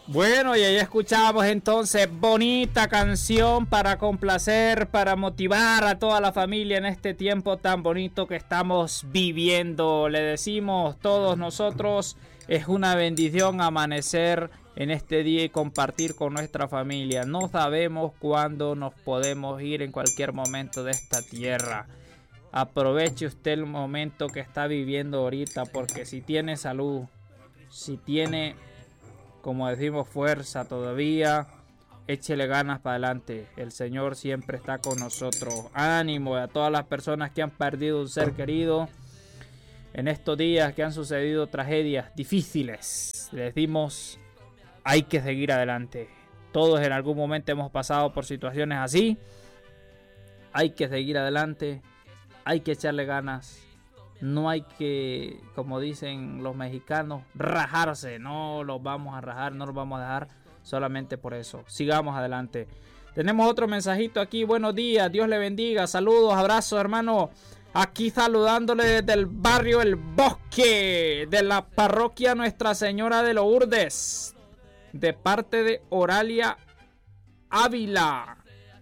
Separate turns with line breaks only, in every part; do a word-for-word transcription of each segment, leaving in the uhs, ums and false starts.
Bueno, y ahí escuchábamos entonces bonita canción para complacer, para motivar a toda la familia en este tiempo tan bonito que estamos viviendo. Le decimos todos nosotros, es una bendición amanecer en este día y compartir con nuestra familia. No sabemos cuándo nos podemos ir, en cualquier momento de esta tierra. Aproveche usted el momento que está viviendo ahorita, porque si tiene salud, si tiene, como decimos, fuerza todavía, échele ganas para adelante. El Señor siempre está con nosotros. Ánimo a todas las personas que han perdido un ser querido en estos días que han sucedido tragedias difíciles. Les decimos, hay que seguir adelante. Todos en algún momento hemos pasado por situaciones así. Hay que seguir adelante. Hay que echarle ganas. No hay que, como dicen los mexicanos, rajarse. No los vamos a rajar, no los vamos a dejar solamente por eso. Sigamos adelante. Tenemos otro mensajito aquí. Buenos días, Dios le bendiga. Saludos, abrazos, hermano. Aquí saludándole desde el barrio El Bosque, de la parroquia Nuestra Señora de Lourdes, de parte de Oralia Ávila.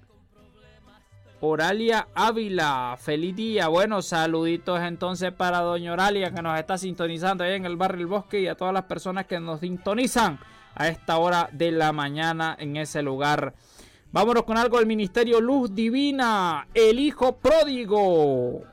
Oralia Ávila, feliz día. Bueno, saluditos entonces para doña Oralia, que nos está sintonizando ahí en el barrio El Bosque, y a todas las personas que nos sintonizan a esta hora de la mañana en ese lugar. Vámonos con algo del ministerio Luz Divina, el Hijo Pródigo.